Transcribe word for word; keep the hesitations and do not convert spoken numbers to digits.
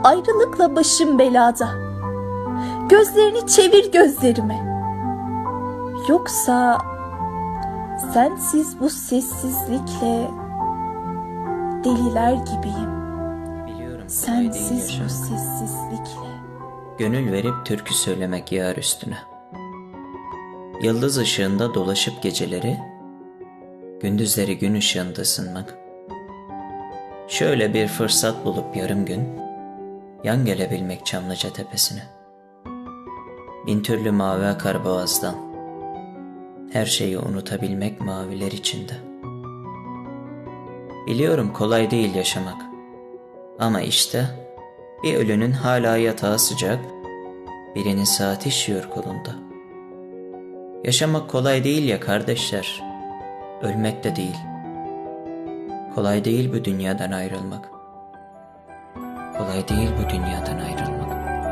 ayrılıkla başım belada. Gözlerini çevir gözlerime. Yoksa sensiz bu sessizlikle deliler gibiyim. Biliyorum, sensiz bu sessizlikle. Gönül verip türkü söylemek yar üstüne. Yıldız ışığında dolaşıp geceleri, gündüzleri gün ışığında ısınmak. Şöyle bir fırsat bulup yarım gün yan gelebilmek Çamlıca tepesine. Bin türlü mavi akar boğazdan, her şeyi unutabilmek maviler içinde. Biliyorum kolay değil yaşamak, ama işte bir ölünün hala yatağı sıcak, birinin saati işiyor kolunda. Yaşamak kolay değil ya kardeşler, ölmek de değil. Kolay değil bu dünyadan ayrılmak. Kolay değil bu dünyadan ayrılmak.